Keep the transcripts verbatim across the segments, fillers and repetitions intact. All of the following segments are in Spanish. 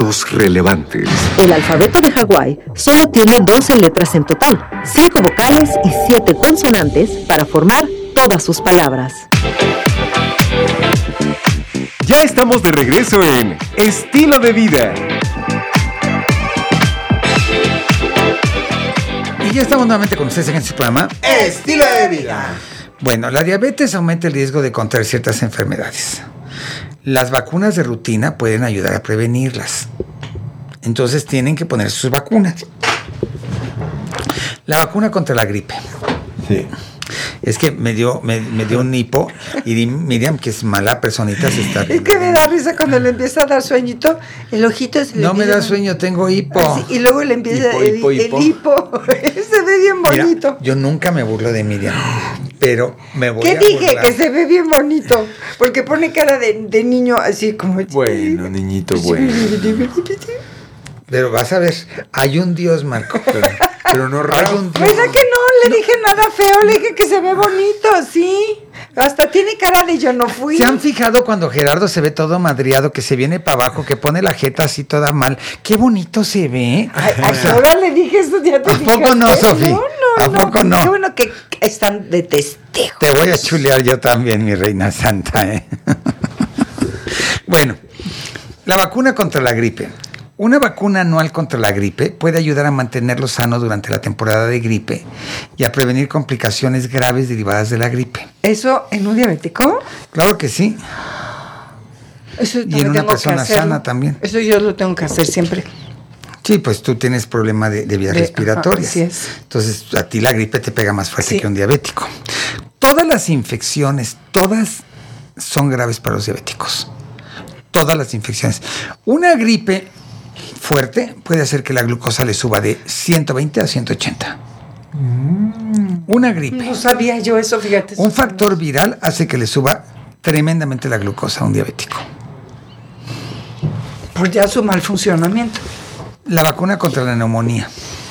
Datos relevantes. El alfabeto de Hawái solo tiene doce letras en total, cinco vocales y siete consonantes para formar todas sus palabras. Ya estamos de regreso en Estilo de Vida. Y ya estamos nuevamente con ustedes en este programa Estilo de Vida. Bueno, la diabetes aumenta el riesgo de contraer ciertas enfermedades. Las vacunas de rutina pueden ayudar a prevenirlas. Entonces tienen que poner sus vacunas. La vacuna contra la gripe. Sí. Es que me dio, me, me dio un hipo y di, Miriam, que es mala personita, se está... Es que me da risa cuando le empieza a dar sueñito, el ojito se le No me empieza... da sueño, tengo hipo. Así, y luego le empieza Hipo, el hipo, el hipo. hipo. Se ve bien bonito. Mira, yo nunca me burlo de Miriam, pero me voy ¿Qué a dije? burlar. Que se ve bien bonito. Porque pone cara de, de niño así como... Bueno, niñito, bueno. Pero vas a ver, hay un Dios, Marco. Pero, pero no Hay raro. un Dios. ¿Verdad que no? Le dije nada feo, le dije que se ve bonito, sí. Hasta tiene cara de yo no fui. ¿Se han fijado cuando Gerardo se ve todo madriado, que se viene para abajo, que pone la jeta así toda mal? ¡Qué bonito se ve! Ay, ¿a qué hora le dije eso? ¿Ya te ¿A poco fijaste? no, Sofi? No, no, ¿A no. poco no? Qué bueno que están de testigo. Te voy a chulear yo también, mi reina santa, ¿eh? Bueno, la vacuna contra la gripe. Una vacuna anual contra la gripe puede ayudar a mantenerlo sano durante la temporada de gripe y a prevenir complicaciones graves derivadas de la gripe. ¿Eso en un diabético? Claro que sí. Eso Y en también una tengo que persona hacerlo. sana también. Eso yo lo tengo que hacer siempre. Sí, pues tú tienes problema de, de vías De- respiratorias. ajá, así es. Entonces a ti la gripe te pega más fuerte Sí. que un diabético. Todas las infecciones, todas son graves para los diabéticos. Todas las infecciones. Una gripe fuerte puede hacer que la glucosa le suba de ciento veinte a ciento ochenta. Mm. Una gripe. No sabía yo eso, fíjate. Un factor viral hace que le suba tremendamente la glucosa a un diabético. Por ya su mal funcionamiento. La vacuna contra la neumonía.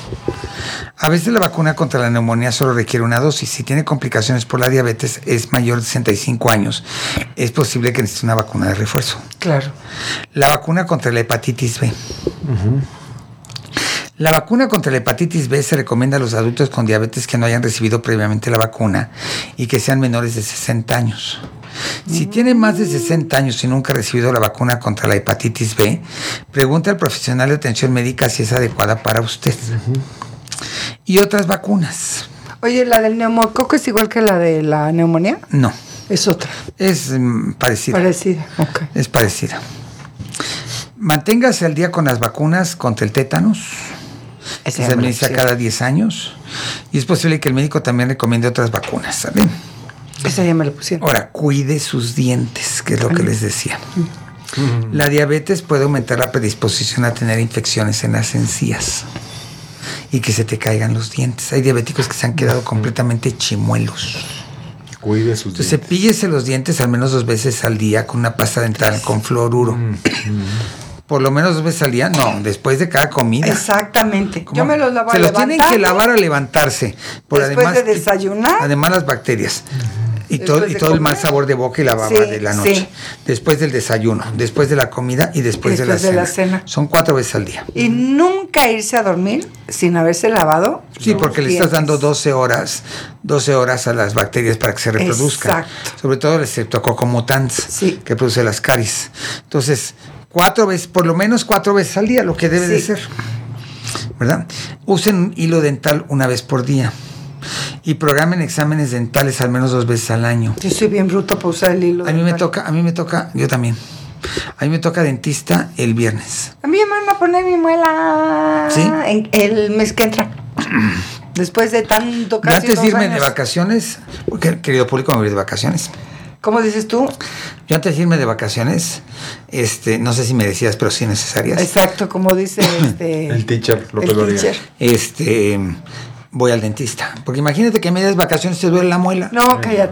A veces la vacuna contra la neumonía solo requiere una dosis. Si tiene complicaciones por la diabetes, es mayor de sesenta y cinco años, es posible que necesite una vacuna de refuerzo. Claro. La vacuna contra la hepatitis B. Uh-huh. La vacuna contra la hepatitis B se recomienda a los adultos con diabetes que no hayan recibido previamente la vacuna y que sean menores de sesenta años. Si tiene más de sesenta años y nunca ha recibido la vacuna contra la hepatitis B, pregunte al profesional de atención médica si es adecuada para usted. Uh-huh. Y otras vacunas. Oye, ¿la del neumococo es igual que la de la neumonía? No. Es otra. Es mm, parecida. Parecida, ok. Es parecida. Manténgase al día con las vacunas contra el tétanos. Esa Se administra cada diez años. Y es posible que el médico también recomiende otras vacunas, ¿saben? Esa ya me la pusieron. Ahora, cuide sus dientes, que es lo que les decía. Uh-huh. La diabetes puede aumentar la predisposición a tener infecciones en las encías y que se te caigan los dientes. Hay diabéticos que se han quedado completamente chimuelos. Cuide sus Entonces, dientes. cepíllese los dientes al menos dos veces al día con una pasta dental con fluoruro. Mm-hmm. Por lo menos dos veces al día, no, después de cada comida. Exactamente. ¿Cómo? Yo me los lavo Se al los tienen que lavar al levantarse. Por después además, de desayunar. Además las bacterias. Y todo, Después y de todo el mal comer. sabor de boca y la baba Sí, de la noche. sí. Después del desayuno, después de la comida y después, Después de, de la, la cena. cena. Son cuatro veces al día. Y nunca irse a dormir sin haberse lavado. Sí, los porque le estás dientes. dando doce horas, doce horas a las bacterias para que se reproduzcan. Exacto. Sobre todo el Streptococcus mutans, Sí. que produce las caries. Entonces, cuatro veces, por lo menos cuatro veces al día, lo que debe Sí. de ser. ¿Verdad? Usen un hilo dental una vez por día. Y programen exámenes dentales al menos dos veces al año. Yo soy bien bruto para usar el hilo. A mí me dental. toca, a mí me toca, yo también. A mí me toca dentista el viernes. A mí me van a poner mi muela. ¿Sí? En el mes que entra. Después de tanto Yo casi antes dos de irme años. de vacaciones, porque, querido público, me voy de vacaciones. ¿Cómo dices tú? Yo antes de irme de vacaciones, este, no sé si me decías, pero sí necesarias. Exacto, como dice este. El teacher, López el Dóriga. teacher. Este, voy al dentista. Porque imagínate que a medias vacaciones te duele la muela. No, cállate.